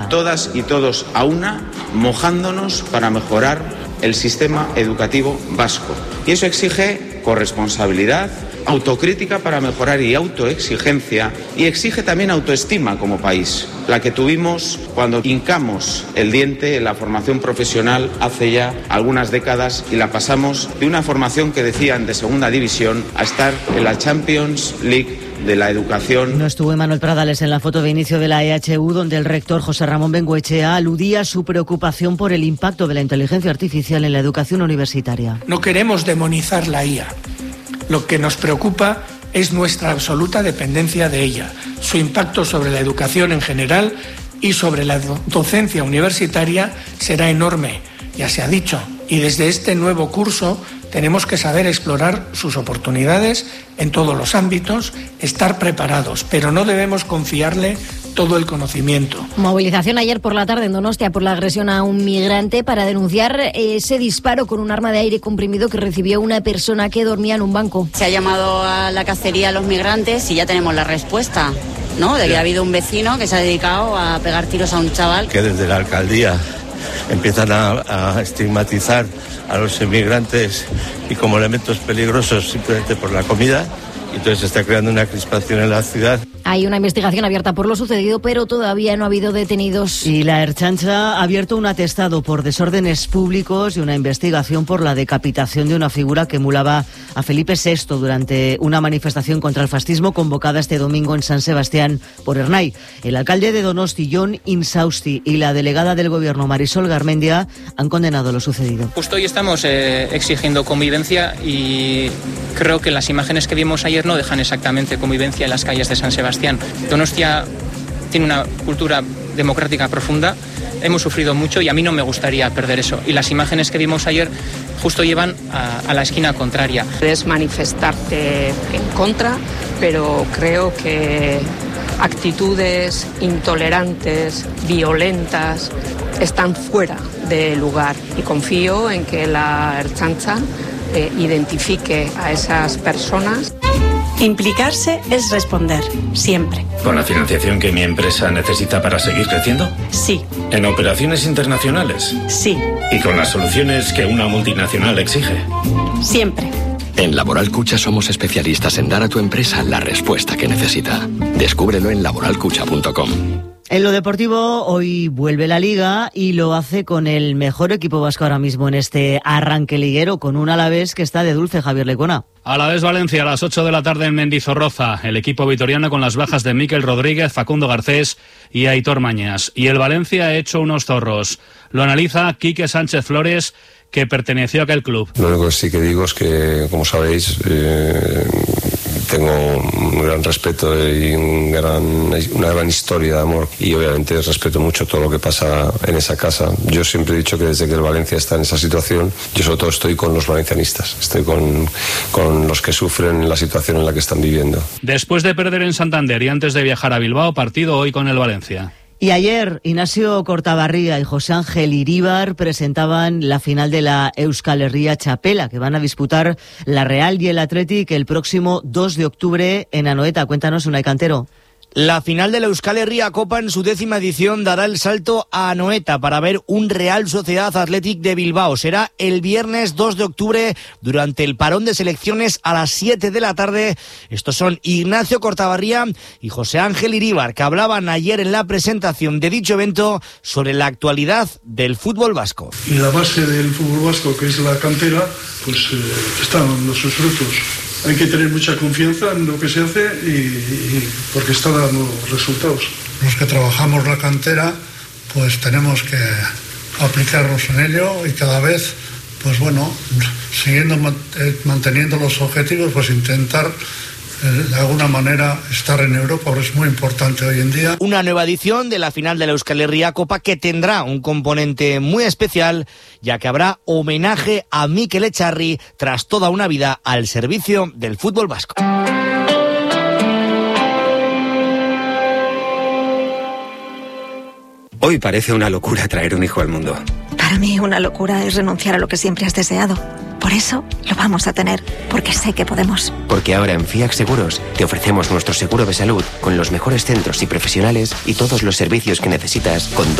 todas y todos a una, mojándonos para mejorar el sistema educativo vasco. Y eso exige corresponsabilidad, autocrítica para mejorar y autoexigencia, y exige también autoestima como país, la que tuvimos cuando hincamos el diente en la formación profesional hace ya algunas décadas y la pasamos de una formación que decían de segunda división a estar en la Champions League de la educación. No estuvo Manuel Pradales en la foto de inicio de la EHU, donde el rector José Ramón Bengoechea aludía a su preocupación por el impacto de la inteligencia artificial en la educación universitaria. No queremos demonizar la IA. Lo que nos preocupa es nuestra absoluta dependencia de ella, su impacto sobre la educación en general y sobre la docencia universitaria será enorme, ya se ha dicho, y desde este nuevo curso tenemos que saber explorar sus oportunidades en todos los ámbitos, estar preparados, pero no debemos confiarle todo el conocimiento. Movilización ayer por la tarde en Donostia por la agresión a un migrante para denunciar ese disparo con un arma de aire comprimido que recibió una persona que dormía en un banco. Se ha llamado a la cacería a los migrantes y ya tenemos la respuesta, ¿no? De que ha habido un vecino que se ha dedicado a pegar tiros a un chaval. Que desde la alcaldía empiezan a estigmatizar a los inmigrantes y como elementos peligrosos simplemente por la comida. Y entonces se está creando una crispación en la ciudad. Hay una investigación abierta por lo sucedido, pero todavía no ha habido detenidos. Y la Ertzaintza ha abierto un atestado por desórdenes públicos y una investigación por la decapitación de una figura que emulaba a Felipe VI durante una manifestación contra el fascismo convocada este domingo en San Sebastián por Ernai. El alcalde de Donosti, Jon Insausti, y la delegada del gobierno, Marisol Garmendia, han condenado lo sucedido. Justo hoy estamos exigiendo convivencia y creo que las imágenes que vimos ayer no dejan exactamente convivencia en las calles de San Sebastián. Donostia tiene una cultura democrática profunda, hemos sufrido mucho y a mí no me gustaría perder eso. Y las imágenes que vimos ayer justo llevan a la esquina contraria. Puedes manifestarte en contra, pero creo que actitudes intolerantes, violentas, están fuera de lugar. Y confío en que la Ertzaintza identifique a esas personas. Implicarse es responder, siempre. ¿Con la financiación que mi empresa necesita para seguir creciendo? Sí. ¿En operaciones internacionales? Sí. ¿Y con las soluciones que una multinacional exige? Siempre. En Laboral Cucha somos especialistas en dar a tu empresa la respuesta que necesita. Descúbrelo en laboralcucha.com. En lo deportivo, hoy vuelve la Liga y lo hace con el mejor equipo vasco ahora mismo en este arranque liguero, con un Alavés que está de dulce, Javier Lecona. Alavés Valencia a las 8 de la tarde en Mendizorroza. El equipo vitoriano con las bajas de Mikel Rodríguez, Facundo Garcés y Aitor Mañas. Y el Valencia ha hecho unos zorros. Lo analiza Quique Sánchez Flores, que perteneció a aquel club. Lo único que sí que digo es que, como sabéis, tengo un gran respeto y una gran historia de amor, y obviamente respeto mucho todo lo que pasa en esa casa. Yo siempre he dicho que desde que el Valencia está en esa situación, yo sobre todo estoy con los valencianistas, estoy con los que sufren la situación en la que están viviendo. Después de perder en Santander y antes de viajar a Bilbao, partido hoy con el Valencia. Y ayer, Ignacio Cortabarría y José Ángel Iríbar presentaban la final de la Euskal Herria Txapela, que van a disputar la Real y el Athletic el próximo 2 de octubre en Anoeta. Cuéntanos, Unai Cantero. La final de la Euskal Herria Copa en su 10ª edición dará el salto a Anoeta para ver un Real Sociedad Athletic de Bilbao. Será el viernes 2 de octubre durante el parón de selecciones a las 7 de la tarde. Estos son Ignacio Cortabarría y José Ángel Iríbar, que hablaban ayer en la presentación de dicho evento sobre la actualidad del fútbol vasco. Y la base del fútbol vasco, que es la cantera, pues están dando sus frutos. Hay que tener mucha confianza en lo que se hace y porque está dando resultados. Los que trabajamos la cantera, pues tenemos que aplicarnos en ello y cada vez, pues bueno, siguiendo manteniendo los objetivos, pues intentar de alguna manera estar en Europa, es muy importante hoy en día. Una nueva edición de la final de la Euskal Herria Copa que tendrá un componente muy especial, ya que habrá homenaje a Mikel Echarri tras toda una vida al servicio del fútbol vasco. Hoy parece una locura traer un hijo al mundo. Para mí una locura es renunciar a lo que siempre has deseado. Por eso lo vamos a tener, porque sé que podemos. Porque ahora en FIAC Seguros te ofrecemos nuestro seguro de salud con los mejores centros y profesionales y todos los servicios que necesitas con